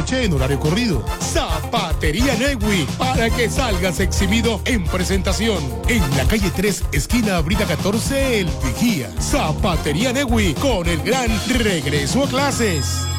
noche en horario corrido. Zapatería Negui, para que salgas exhibido en presentación. En la calle 3, esquina Abrida 14, El Vigía. Zapatería Negui, con el gran regreso a clases.